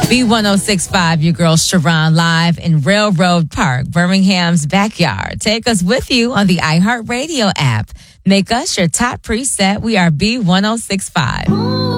B1065, your girl Sharon, live in Railroad Park, Birmingham's backyard. Take us with you on the iHeartRadio app. Make us your top preset. We are B1065.